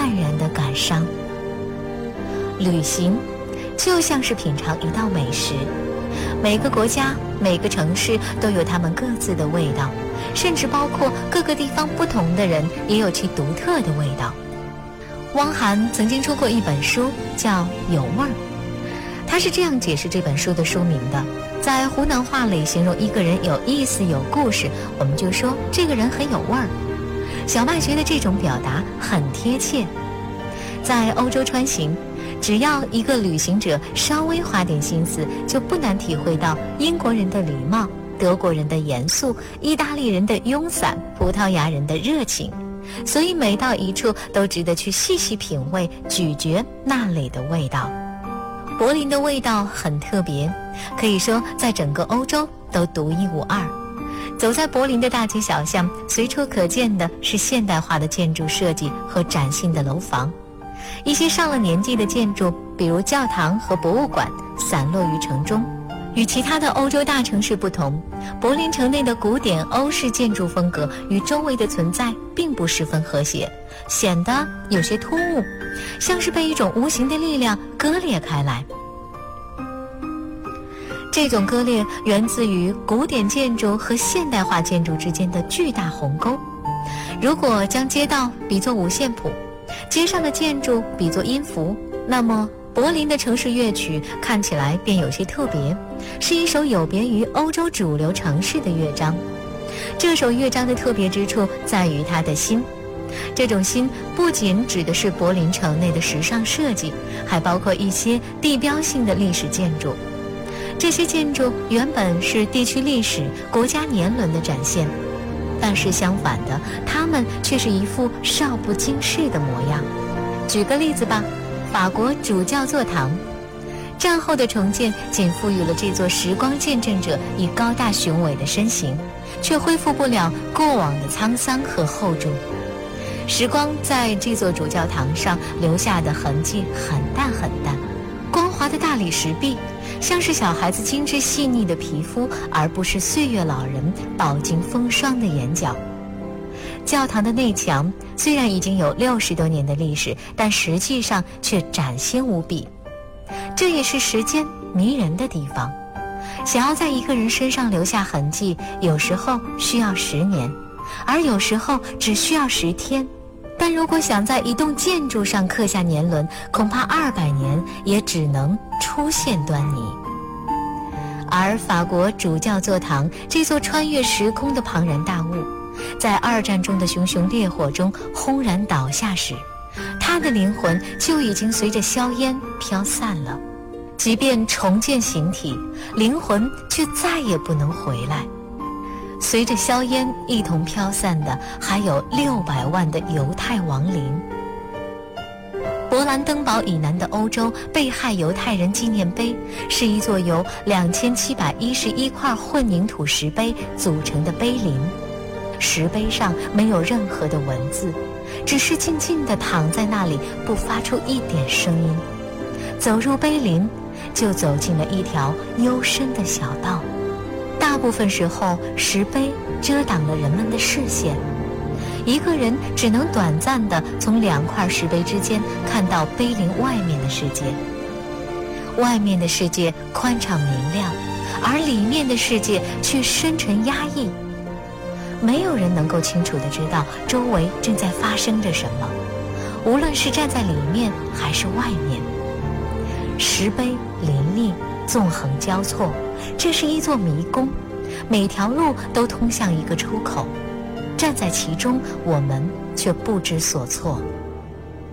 黯然的感伤。旅行就像是品尝一道美食，每个国家每个城市都有他们各自的味道，甚至包括各个地方不同的人也有其独特的味道。汪涵曾经出过一本书叫《有味儿》，他是这样解释这本书的书名的：在湖南话里形容一个人有意思有故事，我们就说这个人很有味儿。小麦觉得这种表达很贴切。在欧洲穿行，只要一个旅行者稍微花点心思，就不难体会到英国人的礼貌、德国人的严肃、意大利人的慵懒、葡萄牙人的热情。所以每到一处都值得去细细品味、咀嚼那里的味道。柏林的味道很特别，可以说在整个欧洲都独一无二。走在柏林的大街小巷，随处可见的是现代化的建筑设计和崭新的楼房。一些上了年纪的建筑，比如教堂和博物馆，散落于城中。与其他的欧洲大城市不同，柏林城内的古典欧式建筑风格与周围的存在并不十分和谐，显得有些突兀，像是被一种无形的力量割裂开来。这种割裂源自于古典建筑和现代化建筑之间的巨大鸿沟。如果将街道比作五线谱，街上的建筑比作音符，那么柏林的城市乐曲看起来便有些特别，是一首有别于欧洲主流城市的乐章。这首乐章的特别之处在于它的心，这种心不仅指的是柏林城内的时尚设计，还包括一些地标性的历史建筑。这些建筑原本是地区历史、国家年轮的展现，但是相反的，它们却是一副少不经事的模样。举个例子吧，法国主教座堂，战后的重建仅赋予了这座时光见证者以高大雄伟的身形，却恢复不了过往的沧桑和厚重。时光在这座主教堂上留下的痕迹很淡很淡，光滑的大理石壁像是小孩子精致细腻的皮肤，而不是岁月老人饱经风霜的眼角。教堂的内墙虽然已经有60多年的历史，但实际上却崭新无比。这也是时间迷人的地方。想要在一个人身上留下痕迹，有时候需要10年，而有时候只需要10天。但如果想在一栋建筑上刻下年轮，恐怕200年也只能出现端倪。而法国主教座堂这座穿越时空的庞然大物，在2战中的熊熊烈火中轰然倒下时，他的灵魂就已经随着硝烟飘散了。即便重建形体，灵魂却再也不能回来。随着硝烟一同飘散的，还有600万的犹太亡灵。勃兰登堡以南的欧洲被害犹太人纪念碑，是一座由2711块混凝土石碑组成的碑林。石碑上没有任何的文字，只是静静地躺在那里，不发出一点声音。走入碑林，就走进了一条幽深的小道。大部分时候，石碑遮挡了人们的视线，一个人只能短暂地从2块石碑之间看到碑林外面的世界。外面的世界宽敞明亮，而里面的世界却深沉压抑。没有人能够清楚地知道周围正在发生着什么，无论是站在里面还是外面。石碑林立，纵横交错，这是一座迷宫，每条路都通向一个出口，站在其中，我们却不知所措。